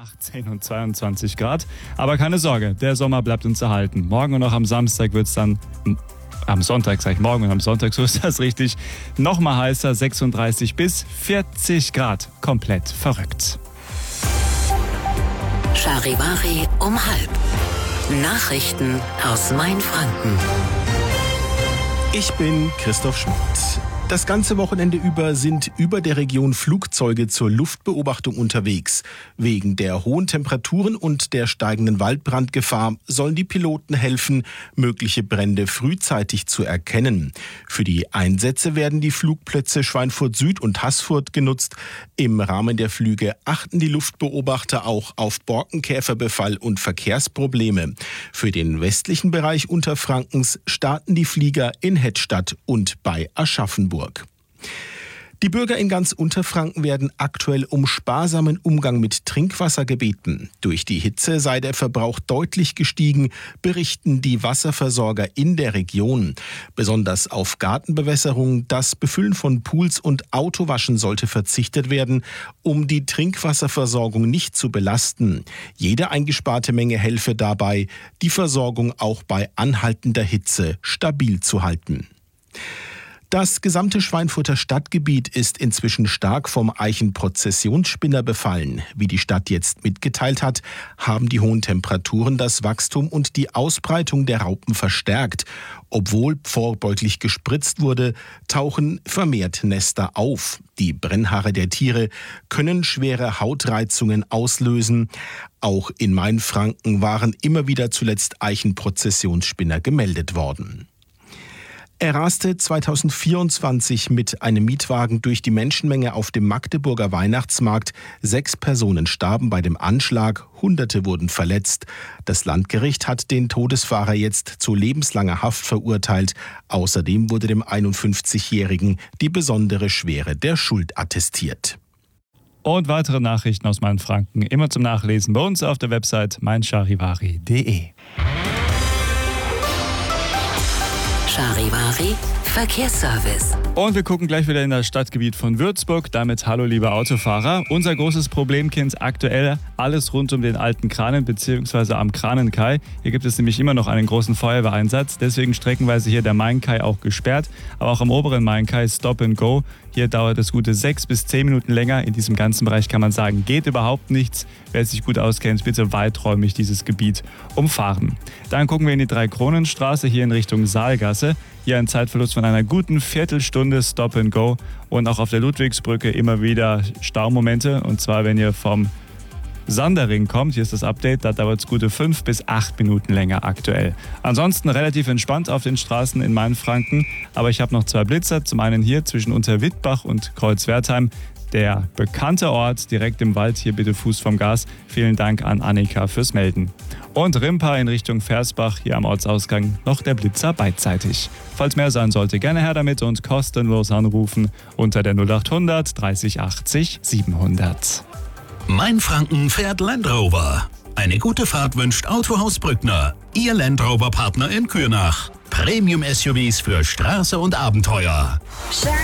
18 und 22 Grad. Aber keine Sorge, der Sommer bleibt uns erhalten. Morgen und auch am Samstag wird es dann, am Sonntag, sag ich morgen und am Sonntag, so ist das richtig, nochmal heißer, 36 bis 40 Grad. Komplett verrückt. Charivari um 12:30. Nachrichten aus Mainfranken. Ich bin Christoph Schmidt. Das ganze Wochenende über sind über der Region Flugzeuge zur Luftbeobachtung unterwegs. Wegen der hohen Temperaturen und der steigenden Waldbrandgefahr sollen die Piloten helfen, mögliche Brände frühzeitig zu erkennen. Für die Einsätze werden die Flugplätze Schweinfurt Süd und Haßfurt genutzt. Im Rahmen der Flüge achten die Luftbeobachter auch auf Borkenkäferbefall und Verkehrsprobleme. Für den westlichen Bereich Unterfrankens starten die Flieger in Hettstadt und bei Aschaffenburg. Die Bürger in ganz Unterfranken werden aktuell um sparsamen Umgang mit Trinkwasser gebeten. Durch die Hitze sei der Verbrauch deutlich gestiegen, berichten die Wasserversorger in der Region. Besonders auf Gartenbewässerung, das Befüllen von Pools und Autowaschen sollte verzichtet werden, um die Trinkwasserversorgung nicht zu belasten. Jede eingesparte Menge helfe dabei, die Versorgung auch bei anhaltender Hitze stabil zu halten. Das gesamte Schweinfurter Stadtgebiet ist inzwischen stark vom Eichenprozessionsspinner befallen. Wie die Stadt jetzt mitgeteilt hat, haben die hohen Temperaturen das Wachstum und die Ausbreitung der Raupen verstärkt. Obwohl vorbeuglich gespritzt wurde, tauchen vermehrt Nester auf. Die Brennhaare der Tiere können schwere Hautreizungen auslösen. Auch in Mainfranken waren immer wieder zuletzt Eichenprozessionsspinner gemeldet worden. Er raste 2024 mit einem Mietwagen durch die Menschenmenge auf dem Magdeburger Weihnachtsmarkt. 6 Personen starben bei dem Anschlag, Hunderte wurden verletzt. Das Landgericht hat den Todesfahrer jetzt zu lebenslanger Haft verurteilt. Außerdem wurde dem 51-Jährigen die besondere Schwere der Schuld attestiert. Und weitere Nachrichten aus Mainfranken immer zum Nachlesen bei uns auf der Website meincharivari.de. Charivari Verkehrsservice. Und wir gucken gleich wieder in das Stadtgebiet von Würzburg. Damit hallo liebe Autofahrer. Unser großes Problemkind aktuell alles rund um den alten Kranen bzw. am Kranenkai. Hier gibt es nämlich immer noch einen großen Feuerwehreinsatz. Deswegen streckenweise hier der Mainkai auch gesperrt. Aber auch am oberen Mainkai Stop and Go. Hier dauert es gute 6 bis 10 Minuten länger. In diesem ganzen Bereich kann man sagen, geht überhaupt nichts. Wer sich gut auskennt, bitte weiträumig dieses Gebiet umfahren. Dann gucken wir in die Dreikronenstraße hier in Richtung Saalgasse. Hier ein Zeitverlust von einer guten Viertelstunde Stop and Go. Und auch auf der Ludwigsbrücke immer wieder Staumomente. Und zwar, wenn ihr vom Sandering kommt, hier ist das Update, da dauert es gute 5 bis 8 Minuten länger aktuell. Ansonsten relativ entspannt auf den Straßen in Mainfranken, aber ich habe noch 2 Blitzer. Zum einen hier zwischen Unterwittbach und Kreuzwertheim, der bekannte Ort direkt im Wald, hier bitte Fuß vom Gas. Vielen Dank an Annika fürs Melden. Und Rimpa in Richtung Versbach, hier am Ortsausgang noch der Blitzer beidseitig. Falls mehr sein sollte, gerne her damit und kostenlos anrufen unter der 0800 30 80 700. Mainfranken fährt Land Rover. Eine gute Fahrt wünscht Autohaus Brückner. Ihr Land Rover Partner in Kürnach. Premium-SUVs für Straße und Abenteuer.